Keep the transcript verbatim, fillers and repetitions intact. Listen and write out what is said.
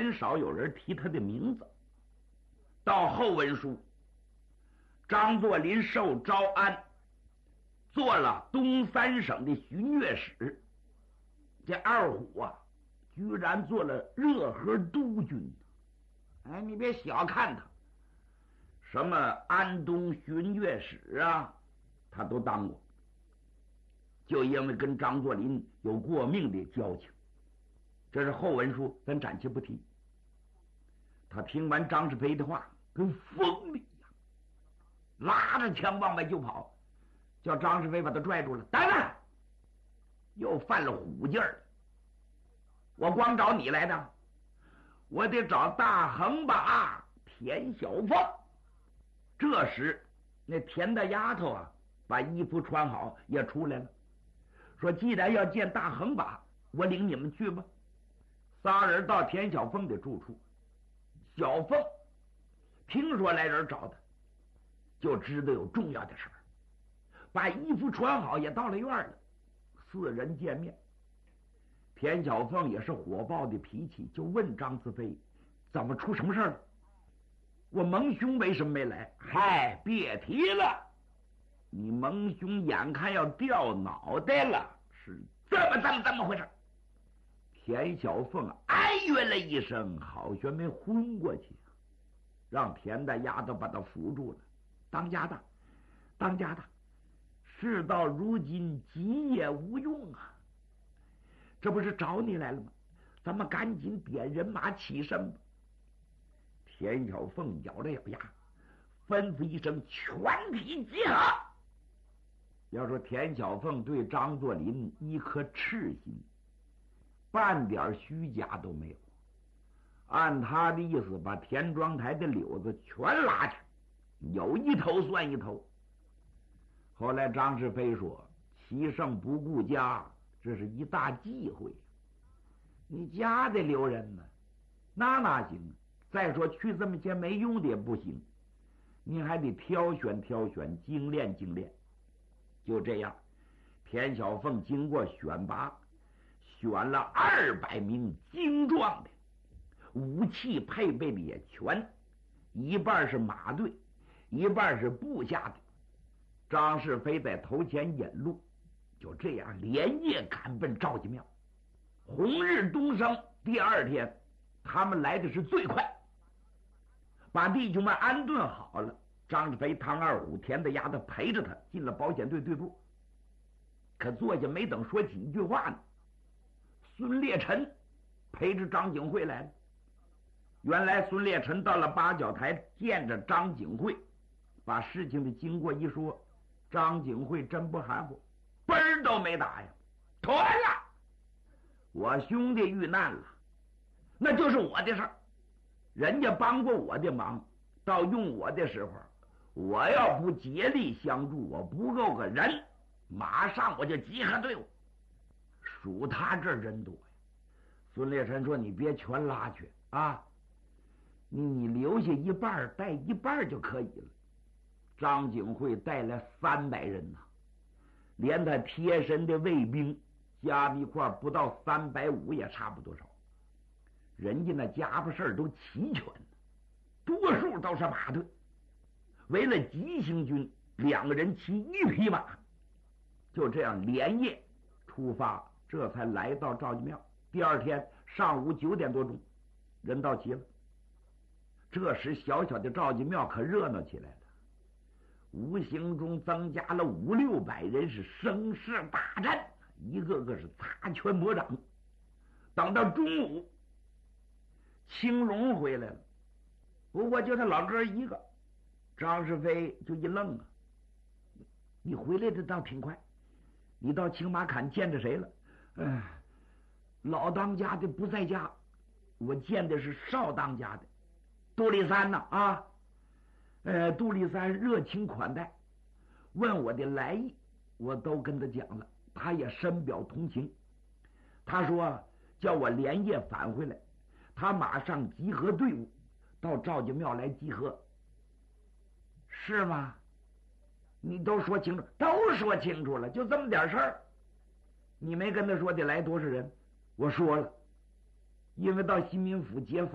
很少有人提他的名字。到后文书，张作霖受招安，做了东三省的巡阅使。这二虎啊，居然做了热河督军。哎，你别小看他，什么安东巡阅使啊，他都当过。就因为跟张作霖有过命的交情，这是后文书，咱暂且不提。他听完张世培的话，跟疯了一样，拉着枪往外就跑，叫张世培把他拽住了。等等，又犯了虎劲儿。我光找你来的，我得找大横把田小凤。这时，那田大丫头啊，把衣服穿好也出来了，说：“既然要见大横把，我领你们去吧。”仨人到田小凤的住处，小凤听说来人找他，就知道有重要的事儿，把衣服穿好也到了院了。四人见面，田小凤也是火爆的脾气，就问张子飞：“怎么出什么事了？我蒙兄为什么没来？”“嗨，别提了，你蒙兄眼看要掉脑袋了，是这么这么这么回事。”田小凤哎呦了一声，好像没昏过去，让田大丫头把他扶住了。“当家的，当家的，事到如今急也无用啊，这不是找你来了吗？咱们赶紧点人马起身吧。”田小凤咬着咬牙，吩咐一声：“全体集合！”要说田小凤对张作霖一颗赤心，半点虚假都没有。按他的意思，把田庄台的柳子全拉去，有一头算一头。后来张世飞说：“齐胜不顾家，这是一大忌讳。你家得留人呢，那哪行啊？再说去这么些没用的也不行，你还得挑选挑选，精炼精炼。”就这样，田小凤经过选拔，选了二百名精壮的，武器配备的也全，一半是马队，一半是部下的。张世飞在头前引路，就这样连夜赶奔赵家庙。红日东升，第二天他们来的是最快，把弟兄们安顿好了。张世飞、唐二虎、田大丫头陪着他进了保险队队部，可坐下没等说几句话呢，孙烈臣陪着张景惠来了。原来孙烈臣到了八角台，见着张景惠，把事情的经过一说，张景惠真不含糊，嘣儿都没打呀，妥了，我兄弟遇难了，那就是我的事儿，人家帮过我的忙，到用我的时候，我要不竭力相助，我不够个人，马上我就集合队伍。数他这人多呀。孙烈臣说：“你别全拉去啊，你你留下一半，带一半就可以了。”张景惠带来三百人呐、啊，连他贴身的卫兵加一块不到三百五也差不多少。人家那家伙事儿都齐全，多数都是马队。为了急行军，两个人骑一匹马，就这样连夜出发，这才来到赵家庙。第二天上午九点多钟，人到齐了。这时小小的赵家庙可热闹起来了，无形中增加了五六百人，是声势大振，一个个是擦拳魔掌。等到中午，青龙回来了，不过就他老哥一个。张世飞就一愣啊，你回来的倒挺快，你到青马坎见着谁了？哎，老当家的不在家，我见的是少当家的杜立三呢啊。呃，杜立三热情款待，问我的来意，我都跟他讲了，他也深表同情。他说叫我连夜返回来，他马上集合队伍到赵家庙来集合。是吗？你都说清楚，都说清楚了，就这么点事儿。你没跟他说得来多少人？我说了，因为到新民府接发